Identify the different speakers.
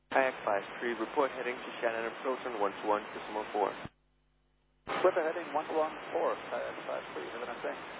Speaker 1: Kayak 53, report heading to Shannon approach on 121.4.
Speaker 2: Weather heading 114, Kayak 53, have a nice day.